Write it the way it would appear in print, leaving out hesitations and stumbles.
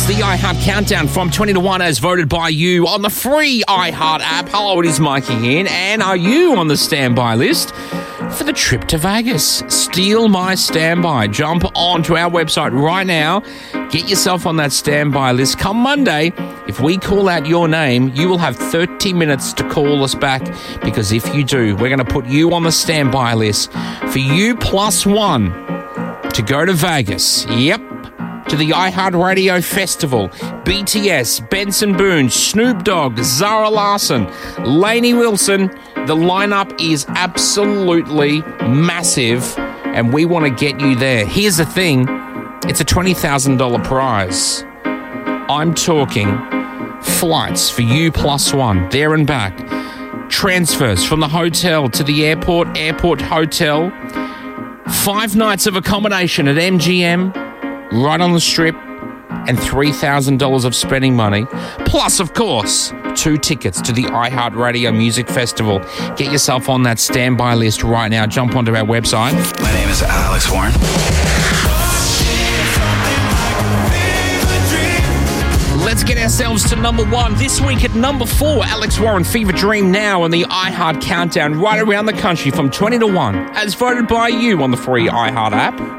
the iHeart Countdown from 20 to 1 as voted by you on the free iHeart app. Hello, it is Mikey here. And are you on the standby list for the trip to Vegas? Steal my standby. Jump onto our website right now. Get yourself on that standby list. Come Monday, if we call out your name, you will have 30 minutes to call us back, because if you do, we're going to put you on the standby list for you plus one to go to Vegas. Yep. To the iHeartRadio Festival. BTS, Benson Boone, Snoop Dogg, Zara Larsson, Lainey Wilson. The lineup is absolutely massive, and we want to get you there. Here's the thing. It's a $20,000 prize. I'm talking flights for you plus one, there and back. Transfers from the hotel to the airport, airport hotel. 5 nights of accommodation at MGM, right on the Strip, and $3,000 of spending money. Plus, of course, 2 tickets to the iHeartRadio Music Festival. Get yourself on that standby list right now. Jump onto our website. My name is Alex Warren. Let's get ourselves to number 1. This week at number 4, Alex Warren, Fever Dream now on the iHeart Countdown right around the country from 20 to 1 as voted by you on the free iHeart app.